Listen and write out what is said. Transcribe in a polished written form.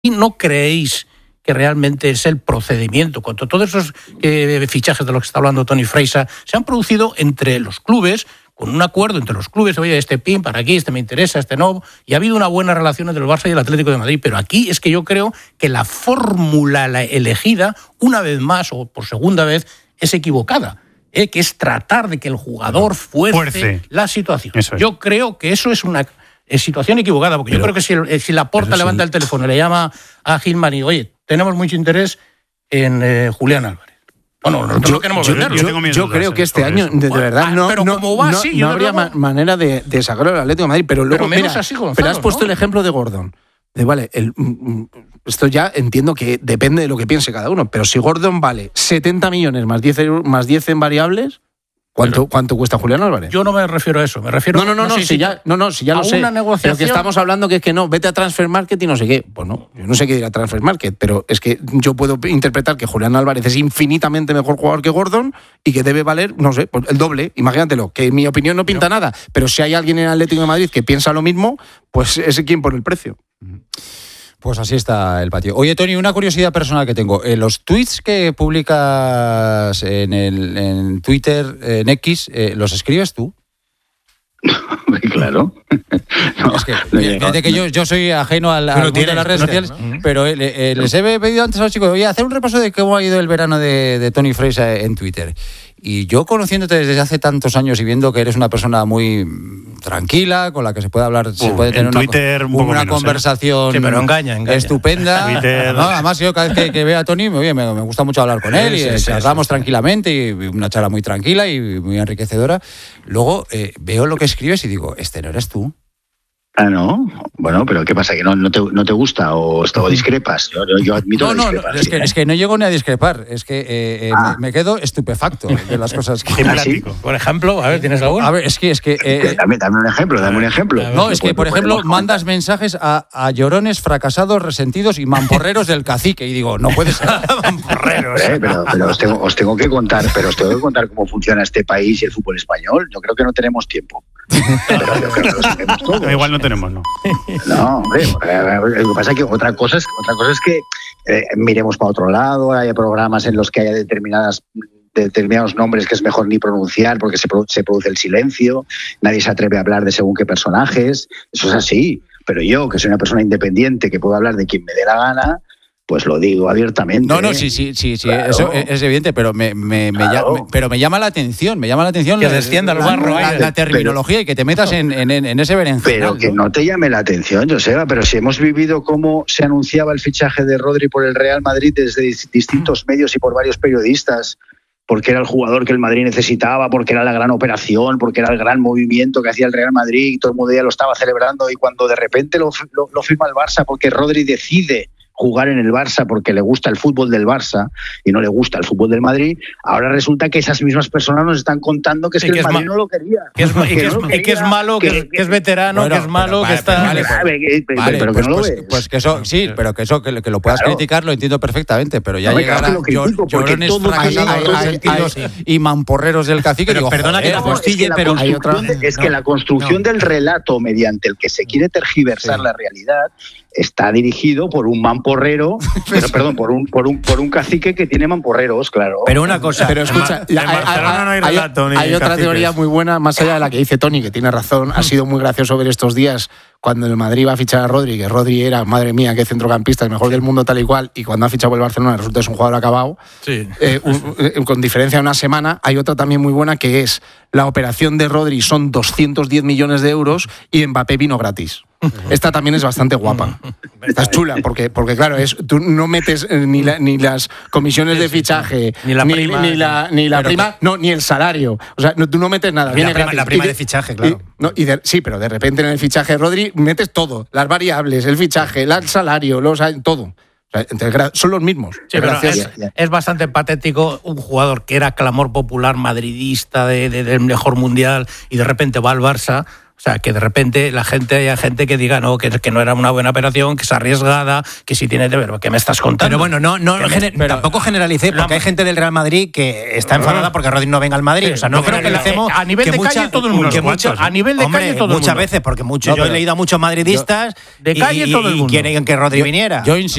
¿No creéis que realmente es el procedimiento? Cuando todos esos fichajes de los que está hablando Toni Freixa se han producido entre los clubes, con un acuerdo entre los clubes, oye, este pin para aquí, este me interesa, este no, y ha habido una buena relación entre el Barça y el Atlético de Madrid, pero aquí es que yo creo que la fórmula elegida, una vez más o por segunda vez, es equivocada, que es tratar de que el jugador fuerce la situación. Yo creo que eso es una situación equivocada, porque yo creo que si Laporta levanta el teléfono y le llama a Gilman y, oye, tenemos mucho interés en Julián Álvarez. Nosotros no queremos venderlo. Yo creo que este año, de verdad, no habría manera de sacarlo del Atlético de Madrid. Pero luego, mira, así, Gonzalo, pero has puesto el ejemplo de Gordon. Esto ya entiendo que depende de lo que piense cada uno, pero si Gordon vale 70 millones más 10 en variables, ¿cuánto cuesta Julián Álvarez? Yo no me refiero a eso, me refiero si ya lo sé. Una negociación. Pero que estamos hablando que es que no, vete a Transfer Market y no sé qué. Pues no, yo no sé qué dirá Transfer Market, pero es que yo puedo interpretar que Julián Álvarez es infinitamente mejor jugador que Gordon y que debe valer, no sé, pues el doble. Imagínatelo, que en mi opinión no pinta nada, pero si hay alguien en el Atlético de Madrid que piensa lo mismo, pues es quien pone el precio. Pues así está el patio. Oye, Toni, una curiosidad personal que tengo. Los tweets que publicas en Twitter, en X, ¿los escribes tú? Claro. Es que, fíjate que yo soy ajeno al mundo de las redes sociales, ¿no? Pero les he pedido antes a los chicos, oye, hacer un repaso de cómo ha ido el verano de Toni Freixa en Twitter. Y yo, conociéndote desde hace tantos años y viendo que eres una persona muy tranquila, con la que se puede hablar, se puede tener Twitter, una conversación pero engaña. estupenda. No, además, yo cada vez que veo a Toni, me gusta mucho hablar con él y charlamos tranquilamente, y una charla muy tranquila y muy enriquecedora. Luego veo lo que escribes y digo, ¿este no eres tú? Ah, ¿no? Bueno, pero ¿qué pasa? ¿Que no te gusta o discrepas? Yo admito discrepar. Es que no llego ni a discrepar. Es que me quedo estupefacto de las cosas que... ¿Sí? Por ejemplo, a ver, ¿tienes alguna? A ver, es que dame un ejemplo. No, es que, por ejemplo, mandas mensajes a llorones, fracasados, resentidos y mamporreros del cacique. Y digo, no puede ser. Mamporreros. Pero os tengo que contar cómo funciona este país y el fútbol español. Yo creo que no tenemos tiempo. Pero yo creo que lo sabemos todo. Igual no tenemos, ¿no. No, hombre, lo que pasa es que otra cosa es que miremos para otro lado, haya programas en los que haya determinados nombres que es mejor ni pronunciar porque se produce el silencio, nadie se atreve a hablar de según qué personajes, eso es así, pero yo, que soy una persona independiente, que puedo hablar de quien me dé la gana, pues lo digo abiertamente. No, sí, claro. Eso es evidente, pero me llama la atención, que descienda el barro la terminología y que te metas en ese berenjenal. Pero que no te llame la atención, Joseba, pero si hemos vivido cómo se anunciaba el fichaje de Rodri por el Real Madrid desde distintos medios y por varios periodistas, porque era el jugador que el Madrid necesitaba, porque era la gran operación, porque era el gran movimiento que hacía el Real Madrid y todo el mundo ya lo estaba celebrando, y cuando de repente lo firma el Barça porque Rodri decide jugar en el Barça porque le gusta el fútbol del Barça y no le gusta el fútbol del Madrid, ahora resulta que esas mismas personas nos están contando que el Madrid no lo quería. Que es malo, que es veterano, que es malo, que está... Pero que no lo ves. Pues que eso, sí, pero que eso, que lo puedas criticar, lo entiendo perfectamente, pero ya llegará llorones, fracasados, resentidos y mamporreros del cacique. Pero perdona que te apostille, pero... Es que la construcción del relato mediante el que se quiere tergiversar la realidad está dirigido por un mamporrero, por un cacique que tiene mamporreros, claro. Pero una cosa... Pero escucha, hay otra teoría muy buena, más allá de la que dice Toni, que tiene razón. Ha sido muy gracioso ver estos días cuando el Madrid va a fichar a Rodri, que Rodri era, madre mía, qué centrocampista, el mejor del mundo tal y cual, y cuando ha fichado por el Barcelona resulta que es un jugador acabado. Sí. Con diferencia de una semana. Hay otra también muy buena, que es la operación de Rodri son 210 millones de euros y Mbappé vino gratis. Esta también es bastante guapa. Esta es chula, porque claro, tú no metes ni las comisiones de fichaje, ni la prima, ni el salario. O sea, tú no metes nada. La prima de fichaje, claro. Sí, pero de repente en el fichaje de Rodri metes todo, las variables, el fichaje, el salario, todo. Son los mismos. Sí, pero es bastante patético un jugador que era clamor popular madridista del mejor mundial y de repente va al Barça. O sea, que de repente haya gente que diga que no era una buena operación, que es arriesgada, que si tiene deber, ¿qué me estás contando? Pero bueno, tampoco generalicé, porque hay gente del Real Madrid que está enfadada porque Rodri no venga al Madrid. O sea, no creo que le hacemos... A nivel de calle todo el mundo. A nivel de calle todo el mundo. Muchas veces, porque yo he leído a muchos madridistas de calle todo el mundo. Y quieren que Rodri viniera. Yo insisto.